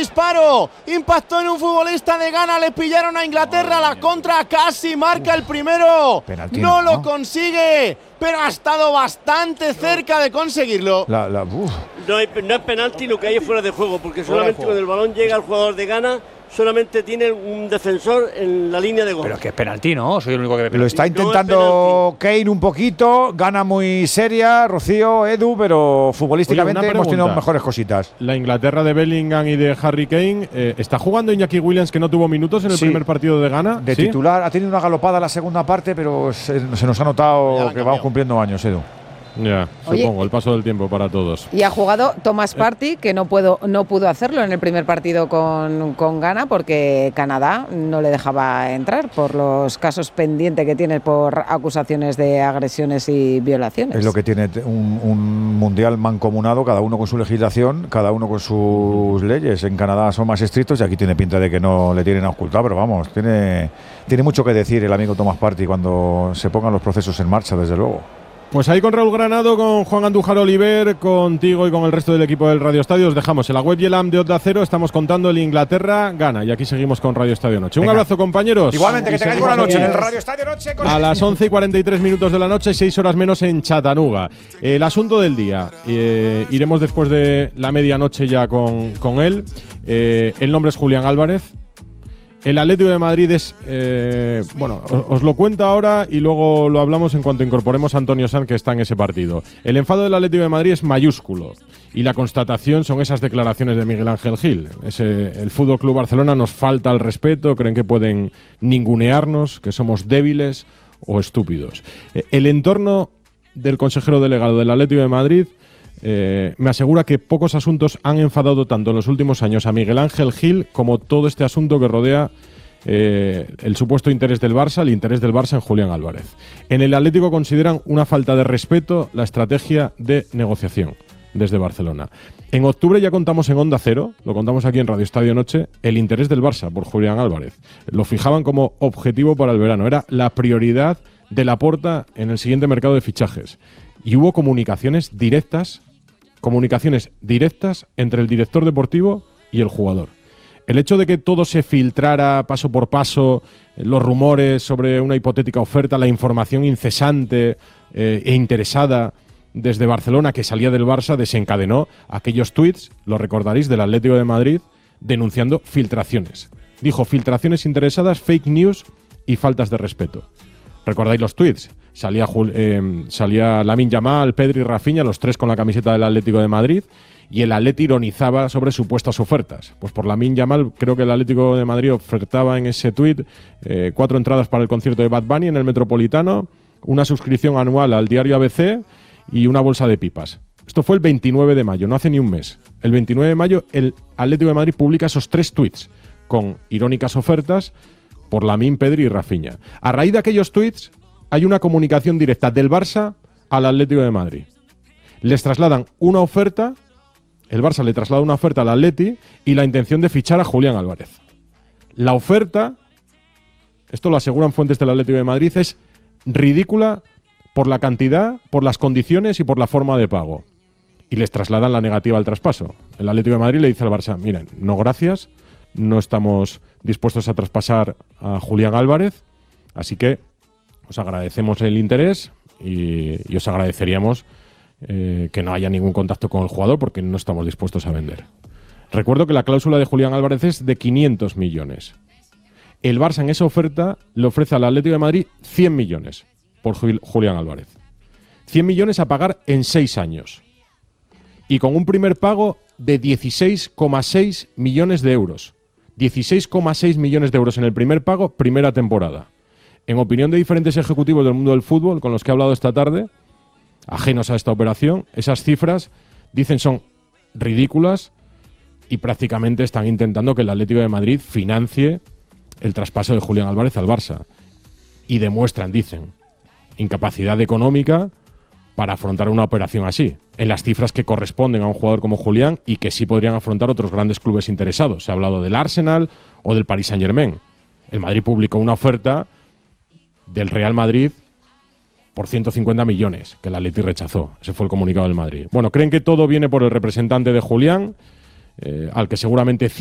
disparo, impactó en un futbolista de Ghana, le pillaron a Inglaterra, la contra, casi marca el primero, no lo consigue, pero ha estado bastante cerca de conseguirlo. No es penalti, lo que hay es fuera de juego, porque solamente cuando el balón llega al jugador de Ghana, solamente tiene un defensor en la línea de gol. Pero que es penalti, ¿no? Soy el único que ve penalti. Lo está intentando Kane un poquito, gana muy seria, Rocío, Edu, pero futbolísticamente hemos tenido mejores cositas. La Inglaterra de Bellingham y de Harry Kane, ¿está jugando Iñaki Williams, que no tuvo minutos en el primer partido de Ghana? De titular, ha tenido una galopada la segunda parte, pero se nos ha notado que vamos cumpliendo años, Edu. Ya, supongo, el paso del tiempo para todos. Y ha jugado Thomas Partey, que no pudo hacerlo en el primer partido con Ghana porque Canadá no le dejaba entrar por los casos pendientes que tiene por acusaciones de agresiones y violaciones. Es lo que tiene un mundial mancomunado, cada uno con su legislación, cada uno con sus leyes. En Canadá son más estrictos y aquí tiene pinta de que no le tienen a ocultar, pero vamos, tiene mucho que decir el amigo Thomas Partey cuando se pongan los procesos en marcha, desde luego. Pues ahí con Raúl Granado, con Juan Andújar Oliver, contigo y con el resto del equipo del Radio Estadio, os dejamos en la web y el app de Onda Cero. Estamos contando el Inglaterra-Ghana y aquí seguimos con Radio Estadio Noche. Un abrazo, compañeros. Igualmente, que tengáis buena noche en el Radio Estadio Noche. A las 11:43 de la noche, 6 horas menos en Chattanooga. El asunto del día, iremos después de la medianoche ya con él. El nombre es Julián Álvarez. El Atlético de Madrid es, os lo cuento ahora y luego lo hablamos en cuanto incorporemos a Antonio Sanz, que está en ese partido. El enfado del Atlético de Madrid es mayúsculo y la constatación son esas declaraciones de Miguel Ángel Gil. El Fútbol Club Barcelona nos falta el respeto, creen que pueden ningunearnos, que somos débiles o estúpidos. El entorno del consejero delegado del Atlético de Madrid me asegura que pocos asuntos han enfadado tanto en los últimos años a Miguel Ángel Gil como todo este asunto que rodea el supuesto interés del Barça, el interés del Barça en Julián Álvarez. En el Atlético consideran una falta de respeto la estrategia de negociación desde Barcelona. En octubre ya contamos en Onda Cero, lo contamos aquí en Radio Estadio Noche, el interés del Barça por Julián Álvarez. Lo fijaban como objetivo para el verano, era la prioridad de Laporta en el siguiente mercado de fichajes. Y hubo comunicaciones directas entre el director deportivo y el jugador. El hecho de que todo se filtrara paso por paso, los rumores sobre una hipotética oferta, la información incesante e interesada desde Barcelona que salía del Barça, desencadenó aquellos tuits, lo recordaréis, del Atlético de Madrid, denunciando filtraciones. Dijo filtraciones interesadas, fake news y faltas de respeto. ¿Recordáis los tuits? Salía Lamine Yamal, Pedri y Rafinha, los tres con la camiseta del Atlético de Madrid, y el Atleti ironizaba sobre supuestas ofertas. Pues por Lamine Yamal, creo que el Atlético de Madrid ofertaba en ese tuit 4 entradas para el concierto de Bad Bunny en el Metropolitano, una suscripción anual al diario ABC y una bolsa de pipas. Esto fue el 29 de mayo, no hace ni un mes. El 29 de mayo el Atlético de Madrid publica esos 3 tuits con irónicas ofertas por Lamine, Pedri y Rafinha. A raíz de aquellos tuits hay una comunicación directa del Barça al Atlético de Madrid. Les trasladan una oferta, el Barça le traslada una oferta al Atleti y la intención de fichar a Julián Álvarez. La oferta, esto lo aseguran fuentes del Atlético de Madrid, es ridícula por la cantidad, por las condiciones y por la forma de pago. Y les trasladan la negativa al traspaso. El Atlético de Madrid le dice al Barça, miren, no gracias, no estamos dispuestos a traspasar a Julián Álvarez, así que os agradecemos el interés y os agradeceríamos que no haya ningún contacto con el jugador porque no estamos dispuestos a vender. Recuerdo que la cláusula de Julián Álvarez es de 500 millones. El Barça en esa oferta le ofrece al Atlético de Madrid 100 millones por Julián Álvarez. 100 millones a pagar en 6 años. Y con un primer pago de 16,6 millones de euros. 16,6 millones de euros en el primer pago, primera temporada. En opinión de diferentes ejecutivos del mundo del fútbol con los que he hablado esta tarde, ajenos a esta operación, esas cifras, dicen, son ridículas y prácticamente están intentando que el Atlético de Madrid financie el traspaso de Julián Álvarez al Barça. Y demuestran, dicen, incapacidad económica para afrontar una operación así, en las cifras que corresponden a un jugador como Julián y que sí podrían afrontar otros grandes clubes interesados. Se ha hablado del Arsenal o del Paris Saint-Germain. El Madrid publicó una oferta del Real Madrid por 150 millones, que el Atleti rechazó. Ese fue el comunicado del Madrid. Bueno, creen que todo viene por el representante de Julián, al que seguramente